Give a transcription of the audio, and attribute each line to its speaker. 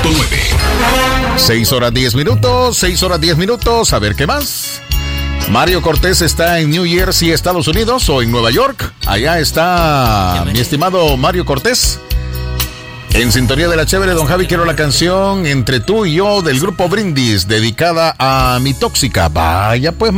Speaker 1: 6 horas 10 minutos, 6 horas 10 minutos. A ver, ¿qué más? Mario Cortés está en New Jersey, Estados Unidos, o en Nueva York. Allá está mi estimado Mario Cortés. En sintonía de la chévere, don Javi, quiero la canción Entre tú y yo del grupo Brindis, dedicada a mi tóxica. Vaya pues,